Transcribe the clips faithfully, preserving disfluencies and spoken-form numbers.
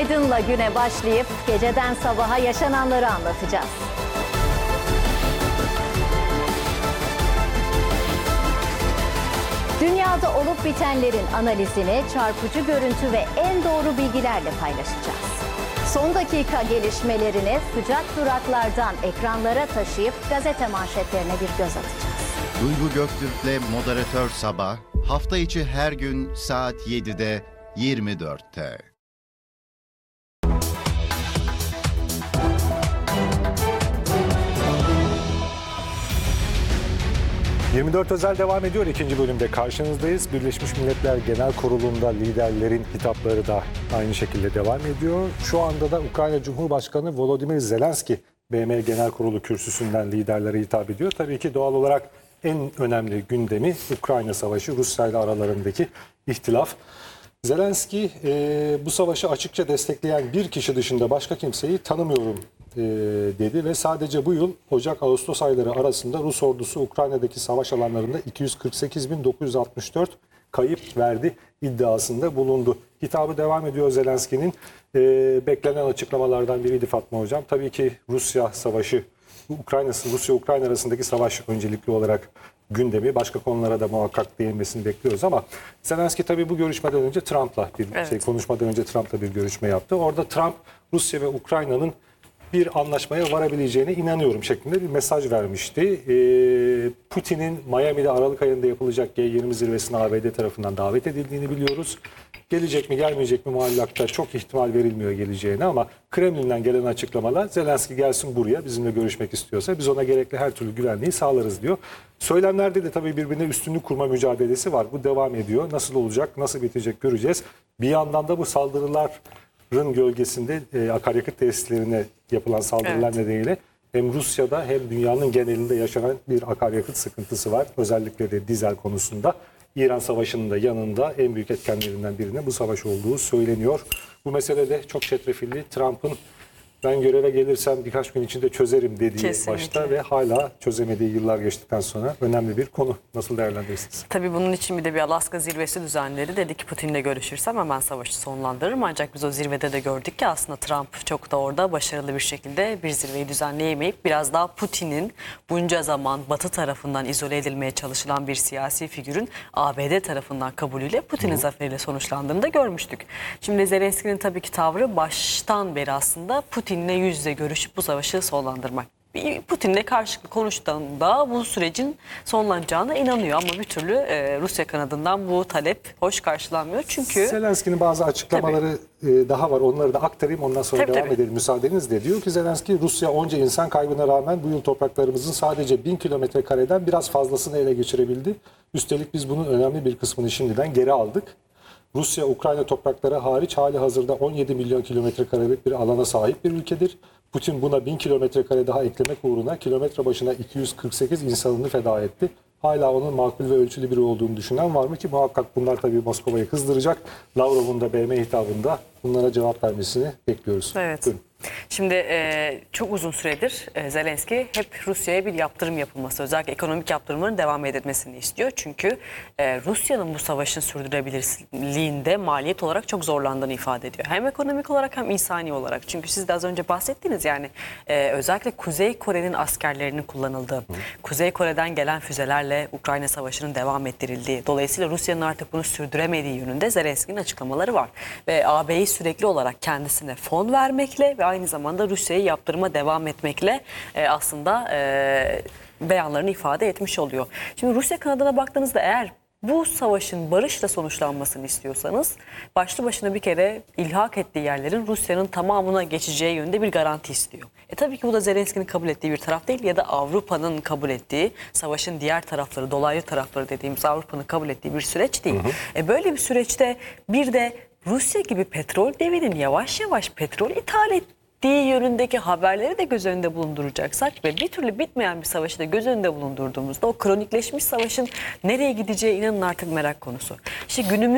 Günaydın'la güne başlayıp geceden sabaha yaşananları anlatacağız. Dünyada olup bitenlerin analizini çarpıcı görüntü ve en doğru bilgilerle paylaşacağız. Son dakika gelişmelerini sıcak duraklardan ekranlara taşıyıp gazete manşetlerine bir göz atacağız. Duygu Göktürk'le Moderatör Sabah, hafta içi her gün saat yedide yirmi dörtte. yirmi dört özel devam ediyor. İkinci bölümde karşınızdayız. Birleşmiş Milletler Genel Kurulu'nda liderlerin hitapları da aynı şekilde devam ediyor. Şu anda da Ukrayna Cumhurbaşkanı Volodymyr Zelenski B M Genel Kurulu kürsüsünden liderlere hitap ediyor. Tabii ki doğal olarak en önemli gündemi Ukrayna Savaşı, Rusya ile aralarındaki ihtilaf. Zelenski e, bu savaşı açıkça destekleyen bir kişi dışında başka kimseyi tanımıyorum e, dedi ve sadece bu yıl Ocak-Ağustos ayları arasında Rus ordusu Ukrayna'daki savaş alanlarında iki yüz kırk sekiz bin dokuz yüz altmış dört kayıp verdi iddiasında bulundu. Hitabı devam ediyor Zelenski'nin. E, beklenen açıklamalardan biriydi Fatma Hocam. Tabii ki Rusya Savaşı, Ukrayna, Rusya-Ukrayna arasındaki savaş öncelikli olarak gündemi. Başka konulara da muhakkak değinmesini bekliyoruz ama Zelenski tabii bu görüşmeden önce Trump'la bir evet. şey konuşmadan önce Trump'la bir görüşme yaptı. Orada Trump Rusya ve Ukrayna'nın bir anlaşmaya varabileceğine inanıyorum şeklinde bir mesaj vermişti. Ee, Putin'in Miami'de Aralık ayında yapılacak G yirmi zirvesine A B D tarafından davet edildiğini biliyoruz. Gelecek mi gelmeyecek mi muallakta çok ihtimal verilmiyor geleceğine ama Kremlin'den gelen açıklamalar Zelenski gelsin buraya bizimle görüşmek istiyorsa biz ona gerekli her türlü güvenliği sağlarız diyor. Söylemlerde de tabii birbirine üstünlük kurma mücadelesi var. Bu devam ediyor. Nasıl olacak, nasıl bitecek göreceğiz. Bir yandan da bu saldırıların gölgesinde e, akaryakıt tesislerine yapılan saldırılar evet. nedeniyle hem Rusya'da hem dünyanın genelinde yaşanan bir akaryakıt sıkıntısı var. Özellikle de dizel konusunda. İran Savaşı'nın da yanında en büyük etkenlerinden birine bu savaş olduğu söyleniyor. Bu mesele de çok çetrefilli. Trump'ın ben göreve gelirsem birkaç gün içinde çözerim dediği Kesinlikle. başta ve hala çözemediği yıllar geçtikten sonra önemli bir konu. Nasıl değerlendirirsiniz? Tabii bunun için bir de bir Alaska zirvesi düzenledi. Dedi ki Putin'le görüşürsem hemen savaşı sonlandırırım. Ancak biz o zirvede de gördük ki aslında Trump çok da orada başarılı bir şekilde bir zirveyi düzenleyemeyip biraz daha Putin'in bunca zaman Batı tarafından izole edilmeye çalışılan bir siyasi figürün A B D tarafından kabulüyle Putin'in Hı. zaferiyle sonuçlandığını da görmüştük. Şimdi Zelenski'nin tabii ki tavrı baştan beri aslında Putin Putin'le yüz yüze görüşüp bu savaşı sonlandırmak. Putin'le karşılıklı konuştuğunda bu sürecin sonlanacağına inanıyor ama bir türlü e, Rusya kanadından bu talep hoş karşılanmıyor. Çünkü Zelenski'nin bazı açıklamaları e, daha var. Onları da aktarayım ondan sonra tabii, devam tabii. edelim müsaadenizle. Diyor ki Zelenski Rusya onca insan kaybına rağmen bu yıl topraklarımızın sadece bin kilometre kareden biraz fazlasını ele geçirebildi. Üstelik biz bunun önemli bir kısmını şimdiden geri aldık. Rusya, Ukrayna toprakları hariç hali hazırda on yedi milyon kilometre karelik bir alana sahip bir ülkedir. Putin buna bin kilometre kare daha eklemek uğruna kilometre başına iki yüz kırk sekiz insanını feda etti. Hala onun makul ve ölçülü biri olduğunu düşünen var mı ki muhakkak bunlar tabii Moskova'yı kızdıracak. Lavrov'un da B M hitabında bunlara cevap vermesini bekliyoruz. Evet. Buyurun. Şimdi e, çok uzun süredir e, Zelenski hep Rusya'ya bir yaptırım yapılması, özellikle ekonomik yaptırımların devam edilmesini istiyor. Çünkü e, Rusya'nın bu savaşın sürdürülebilirliğinde maliyet olarak çok zorlandığını ifade ediyor. Hem ekonomik olarak hem insani olarak. Çünkü siz de az önce bahsettiniz yani e, özellikle Kuzey Kore'nin askerlerinin kullanıldığı, Hı. Kuzey Kore'den gelen füzelerle Ukrayna Savaşı'nın devam ettirildiği, dolayısıyla Rusya'nın artık bunu sürdüremediği yönünde Zelenski'nin açıklamaları var. Ve A B'yi sürekli olarak kendisine fon vermekle ve aynı zamanda Rusya'yı yaptırıma devam etmekle e, aslında e, beyanlarını ifade etmiş oluyor. Şimdi Rusya kanadına baktığınızda eğer bu savaşın barışla sonuçlanmasını istiyorsanız başlı başına bir kere ilhak ettiği yerlerin Rusya'nın tamamına geçeceği yönde bir garanti istiyor. E tabii ki bu da Zelenski'nin kabul ettiği bir taraf değil ya da Avrupa'nın kabul ettiği, savaşın diğer tarafları, dolaylı tarafları dediğimiz Avrupa'nın kabul ettiği bir süreç değil. Hı hı. E böyle bir süreçte bir de Rusya gibi petrol devinin yavaş yavaş petrol ithal ettiği yönündeki haberleri de göz önünde bulunduracaksak ve bir türlü bitmeyen bir savaşı da göz önünde bulundurduğumuzda o kronikleşmiş savaşın nereye gideceği inanın artık merak konusu. İşte günümüzün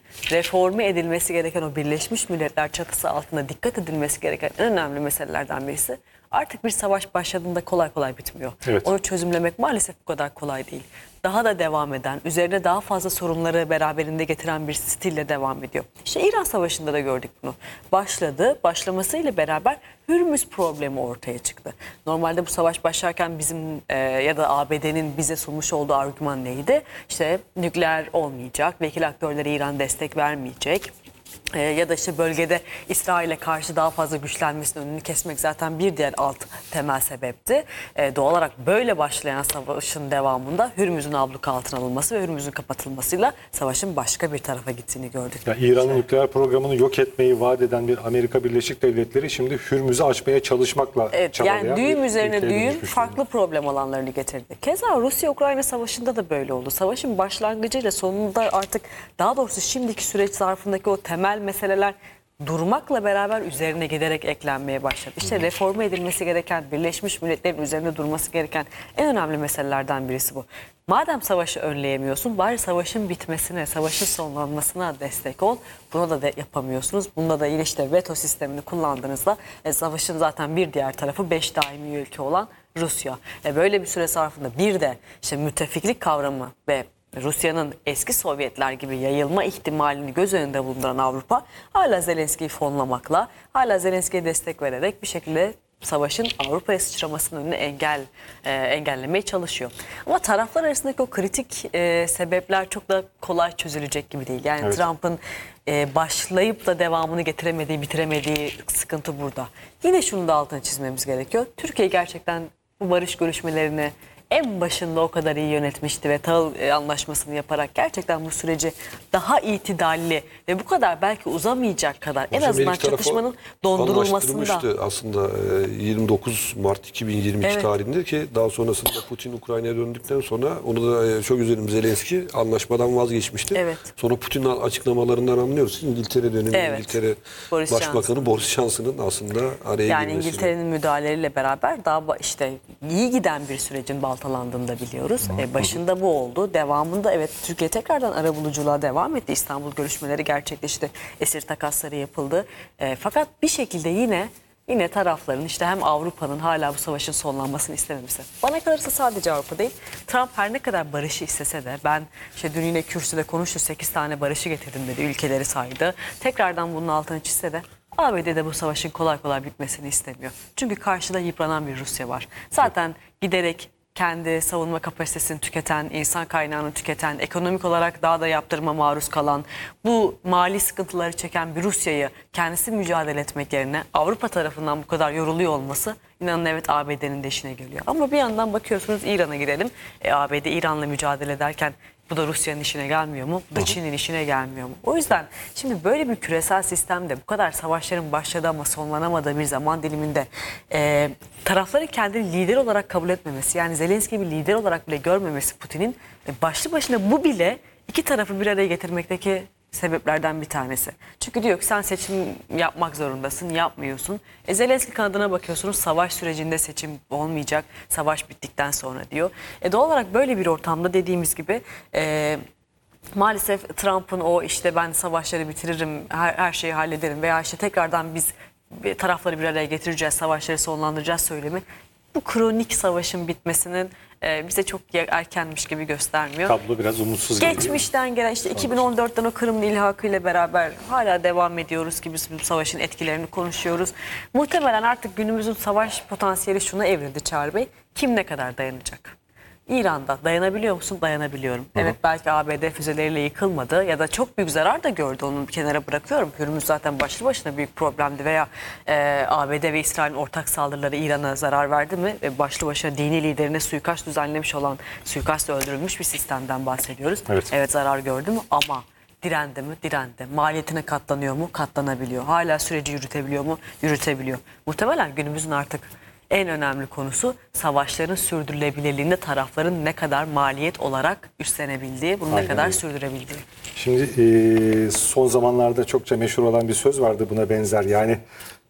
reforme edilmesi gereken o Birleşmiş Milletler çatısı altında dikkat edilmesi gereken en önemli meselelerden birisi. Artık bir savaş başladığında kolay kolay bitmiyor. Evet. Onu çözümlemek maalesef bu kadar kolay değil. Daha da devam eden, üzerine daha fazla sorunları beraberinde getiren bir stille devam ediyor. İşte İran Savaşı'nda da gördük bunu. Başladı, başlamasıyla beraber Hürmüz problemi ortaya çıktı. Normalde bu savaş başlarken bizim e, ya da A B D'nin bize sunmuş olduğu argüman neydi? İşte nükleer olmayacak, vekil aktörlere İran destek vermeyecek. Ee, ya da işte bölgede İsrail'e karşı daha fazla güçlenmesinin önünü kesmek zaten bir diğer alt temel sebepti. Ee, doğal olarak böyle başlayan savaşın devamında Hürmüz'ün abluka altına alınması ve Hürmüz'ün kapatılmasıyla savaşın başka bir tarafa gittiğini gördük. Yani İran'ın nükleer programını yok etmeyi vaat eden bir Amerika Birleşik Devletleri şimdi Hürmüz'ü açmaya çalışmakla Evet, çabalayan yani düğüm bir üzerine ülkeye düğüm dönüşmüş farklı problem alanlarını getirdi. Keza Rusya-Ukrayna savaşında da böyle oldu. Savaşın başlangıcıyla sonunda artık daha doğrusu şimdiki süreç zarfındaki o temel meseleler durmakla beraber üzerine giderek eklenmeye başladı. İşte reforme edilmesi gereken, Birleşmiş Milletler'in üzerinde durması gereken en önemli meselelerden birisi bu. Madem savaşı önleyemiyorsun, bari savaşın bitmesine, savaşın sonlanmasına destek ol. Bunu da de yapamıyorsunuz. Bunda da yine işte veto sistemini kullandığınızda e, savaşın zaten bir diğer tarafı beş daimi ülke olan Rusya. E, böyle bir süre zarfında bir de işte müttefiklik kavramı ve Rusya'nın eski Sovyetler gibi yayılma ihtimalini göz önünde bulunduran Avrupa hala Zelenski'yi fonlamakla, hala Zelenski'ye destek vererek bir şekilde savaşın Avrupa'ya sıçramasının önüne engel e, engellemeye çalışıyor. Ama taraflar arasındaki o kritik e, sebepler çok da kolay çözülecek gibi değil. Yani Evet. Trump'ın e, başlayıp da devamını getiremediği, bitiremediği sıkıntı burada. Yine şunu da altını çizmemiz gerekiyor. Türkiye gerçekten bu barış görüşmelerini en başında o kadar iyi yönetmişti ve tahıl e, anlaşmasını yaparak gerçekten bu süreci daha itidalli ve bu kadar belki uzamayacak kadar en Hocam azından her iki tarafı çatışmanın dondurulmasında. anlaştırmıştı aslında e, yirmi dokuz Mart iki bin yirmi iki Evet. tarihinde ki daha sonrasında Putin Ukrayna'ya döndükten sonra onu da e, çok üzüldüm, Zelenski anlaşmadan vazgeçmişti. Evet. Sonra Putin'in açıklamalarından anlıyoruz. İngiltere dönemi Evet. İngiltere Boris Başbakanı Johnson. Boris Johnson'ın aslında araya Yani girmesi. İngiltere'nin müdahaleleriyle beraber daha ba- işte iyi giden bir sürecin baltalandığını da biliyoruz. Ee, başında bu oldu. Devamında evet Türkiye tekrardan arabuluculuğa devam etti. İstanbul görüşmeleri gerçekleşti. Esir takasları yapıldı. Ee, fakat bir şekilde yine yine tarafların işte hem Avrupa'nın hala bu savaşın sonlanmasını istememesi. Bana kalırsa sadece Avrupa değil. Trump her ne kadar barışı istese de ben işte dün yine kürsüde konuştu, sekiz tane barışı getirdim dedi. Ülkeleri saydı. Tekrardan bunun altını çizse de A B D de bu savaşın kolay kolay bitmesini istemiyor. Çünkü karşıda yıpranan bir Rusya var. Zaten giderek kendi savunma kapasitesini tüketen, insan kaynağını tüketen, ekonomik olarak daha da yaptırıma maruz kalan, bu mali sıkıntıları çeken bir Rusya'yı kendisi mücadele etmek yerine Avrupa tarafından bu kadar yoruluyor olması inanın evet A B D'nin de işine geliyor. Ama bir yandan bakıyorsunuz İran'a gidelim. E, A B D İran'la mücadele ederken bu da Rusya'nın işine gelmiyor mu? Bu da Çin'in işine gelmiyor mu? O yüzden şimdi böyle bir küresel sistemde bu kadar savaşların başladığı ama sonlanamadığı bir zaman diliminde e, tarafların kendini lider olarak kabul etmemesi, yani Zelenski'yi bir lider olarak bile görmemesi Putin'in e, başlı başına bu bile iki tarafı bir araya getirmekteki sebeplerden bir tanesi. Çünkü diyor ki sen seçim yapmak zorundasın, yapmıyorsun. E Zelenski kanadına bakıyorsunuz, savaş sürecinde seçim olmayacak, savaş bittikten sonra diyor. E doğal olarak böyle bir ortamda dediğimiz gibi e, maalesef Trump'ın o işte ben savaşları bitiririm, her, her şeyi hallederim veya işte tekrardan biz tarafları bir araya getireceğiz, savaşları sonlandıracağız söylemi bu kronik savaşın bitmesinin e, bize çok erkenmiş gibi göstermiyor. Tablo biraz umutsuz geliyor. Geçmişten gelen işte iki bin on dörtten o Kırım'ın ilhakıyla beraber hala devam ediyoruz ki biz bu savaşın etkilerini konuşuyoruz. Muhtemelen artık günümüzün savaş potansiyeli şuna evrildi Çağrı Bey. Kim ne kadar dayanacak? İran'da dayanabiliyor musun? Dayanabiliyorum. Hı hı. Evet belki A B D füzeleriyle yıkılmadı ya da çok büyük zarar da gördü, onu bir kenara bırakıyorum. Hürmüz zaten başlı başına büyük problemdi veya e, A B D ve İsrail'in ortak saldırıları İran'a zarar verdi mi? E, başlı başına dini liderine suikast düzenlemiş olan, suikastla öldürülmüş bir sistemden bahsediyoruz. Evet. Evet zarar gördü mü ama direndi mi? Direndi. Maliyetine katlanıyor mu? Katlanabiliyor. Hala süreci yürütebiliyor mu? Yürütebiliyor. Muhtemelen günümüzün artık en önemli konusu savaşların sürdürülebilirliğinde tarafların ne kadar maliyet olarak üstlenebildiği, bunu Aynen ne kadar öyle. sürdürebildiği. Şimdi e, son zamanlarda çokça meşhur olan bir söz vardı buna benzer. Yani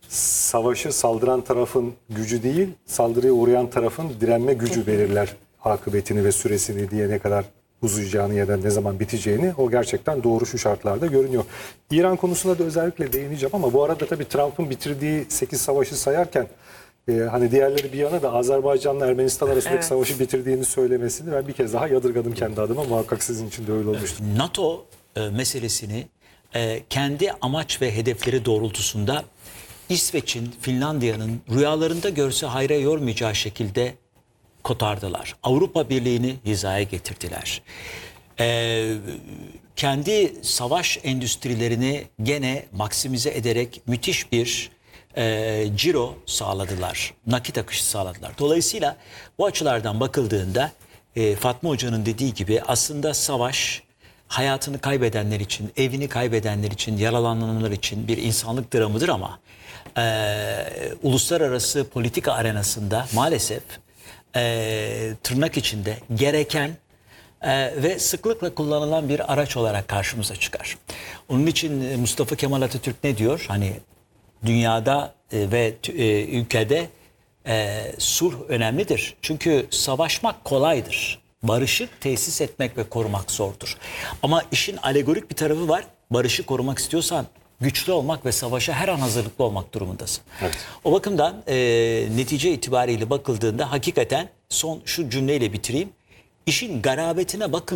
savaşı saldıran tarafın gücü değil, saldırıya uğrayan tarafın direnme gücü belirler akıbetini ve süresini diye ne kadar uzayacağını ya da ne zaman biteceğini o gerçekten doğru şu şartlarda görünüyor. İran konusunda da özellikle değineceğim ama bu arada tabii Trump'ın bitirdiği sekiz savaşı sayarken e, hani diğerleri bir yana da Azerbaycan'la Ermenistan arasındaki Evet. savaşı bitirdiğini söylemesini ben bir kez daha yadırgadım kendi adıma. Muhakkak sizin için de öyle olmuştur. NATO e, meselesini e, kendi amaç ve hedefleri doğrultusunda İsveç'in, Finlandiya'nın rüyalarında görse hayra yormayacağı şekilde kotardılar. Avrupa Birliği'ni hizaya getirdiler. E, kendi savaş endüstrilerini gene maksimize ederek müthiş bir e, ciro sağladılar. Nakit akışı sağladılar. Dolayısıyla bu açılardan bakıldığında e, Fatma Hoca'nın dediği gibi aslında savaş hayatını kaybedenler için, evini kaybedenler için, yaralananlar için bir insanlık dramıdır ama e, uluslararası politika arenasında maalesef e, tırnak içinde gereken e, ve sıklıkla kullanılan bir araç olarak karşımıza çıkar. Onun için Mustafa Kemal Atatürk ne diyor? Hani dünyada e, ve e, ülkede e, sulh önemlidir. Çünkü savaşmak kolaydır. Barışı tesis etmek ve korumak zordur. Ama işin alegorik bir tarafı var. Barışı korumak istiyorsan güçlü olmak ve savaşa her an hazırlıklı olmak durumundasın. Evet. O bakımdan e, netice itibariyle bakıldığında hakikaten son şu cümleyle bitireyim. İşin garabetine bakın.